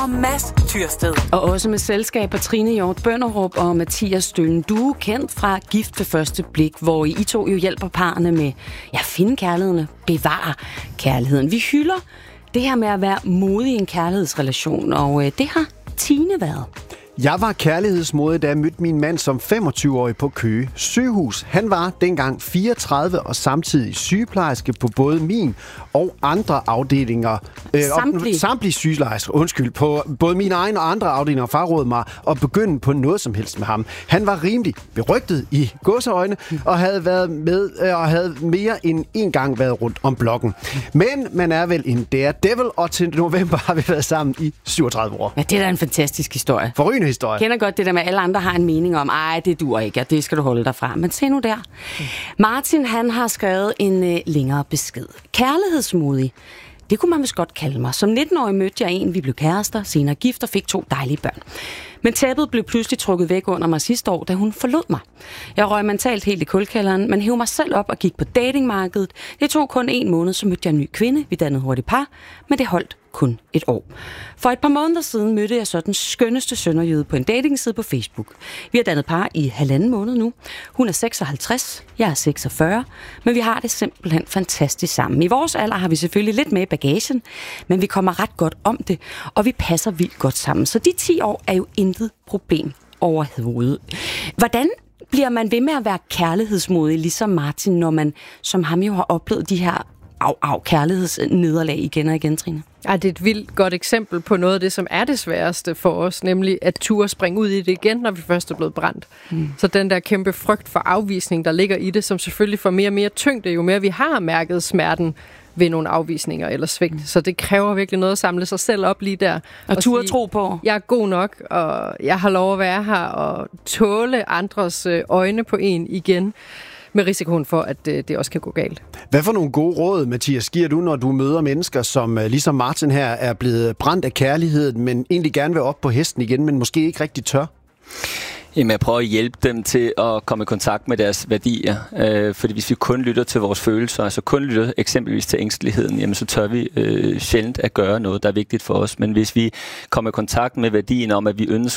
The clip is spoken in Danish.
og Mads Tyrsted. Og også med selskab af Trine Hjort Bønderup og Mathias Stølen. Du er kendt fra Gift ved første blik, hvor I to jo hjælper parerne med at finde kærligheden, bevare kærligheden. Vi hylder det her med at være modig i en kærlighedsrelation, og det har Tine været. Jeg var kærlighedsmodig, da jeg mødte min mand som 25-årig på Køge Sygehus. Han var dengang 34 og samtidig sygeplejerske på både min og andre afdelinger. Samtlige sygeplejersker, på både min egen og andre afdelinger frarådede mig at begynde på noget som helst med ham. Han var rimelig berygtet i godseøjne og havde været med og havde mere end en gang været rundt om blokken. Men man er vel en daredevil, og til november har vi været sammen i 37 år. Ja, det er da en fantastisk historie. Forrygende historie. Jeg kender godt det der med, at alle andre har en mening om, det duer ikke, og det skal du holde dig fra. Men se nu der. Martin, han har skrevet en længere besked. Kærlighedsmodig. Det kunne man vist godt kalde mig. Som 19-årig mødte jeg en, vi blev kærester, senere gift og fik 2 dejlige børn. Men tæppet blev pludselig trukket væk under mig sidste år, da hun forlod mig. Jeg røg mentalt helt i kulkælderen, men hævde mig selv op og gik på datingmarkedet. Det tog kun 1 måned, så mødte jeg en ny kvinde. Vi dannede hurtigt par, men det holdt kun 1 år. For et par måneder siden mødte jeg så den skønneste sønderjyde på en datingside på Facebook. Vi har dannet par i 1,5 måned nu. Hun er 56, jeg er 46, men vi har det simpelthen fantastisk sammen. I vores alder har vi selvfølgelig lidt med i bagagen, men vi kommer ret godt om det, og vi passer vildt godt sammen. Så de 10 år er jo intet problem overhovedet. Hvordan bliver man ved med at være kærlighedsmodig, ligesom Martin, når man som ham jo har oplevet de her kærlighedsnederlag igen og igen, Trine? Ja, det er et vildt godt eksempel på noget af det, som er det sværeste for os, nemlig at turde springe ud i det igen, når vi først er blevet brændt. Så den der kæmpe frygt for afvisning, der ligger i det, som selvfølgelig får mere og mere tyngde, jo mere vi har mærket smerten ved nogle afvisninger eller svigt. Så det kræver virkelig noget at samle sig selv op lige der. Og turde tro på. Jeg er god nok, og jeg har lov at være her og tåle andres øjne på en igen, med risikoen for, at det også kan gå galt. Hvad for nogle gode råd, Mathias, giver du, når du møder mennesker, som ligesom Martin her er blevet brændt af kærligheden, men egentlig gerne vil op på hesten igen, men måske ikke rigtig tør? Jamen, jeg prøver at hjælpe dem til at komme i kontakt med deres værdier. Fordi hvis vi kun lytter til vores følelser, altså kun lytter eksempelvis til ængsteligheden, jamen så tør vi sjældent at gøre noget, der er vigtigt for os. Men hvis vi kommer i kontakt med værdien om, at vi